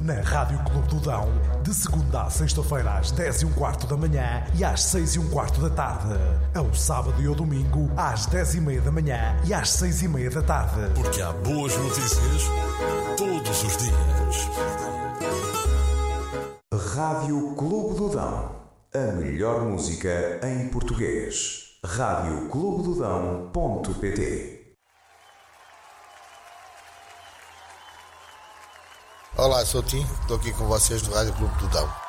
na Rádio Clube do Dão, de segunda à sexta-feira às 10h15 da manhã e às 6h15 da tarde. Ao sábado e ao domingo às 10h30 da manhã e às 6h30 da tarde. Porque há boas notícias todos os dias. Rádio Clube do Dão. A melhor música em português. radioclubedodão.pt. Olá, sou o Tim, estou aqui com vocês do Rádio Clube do Dão.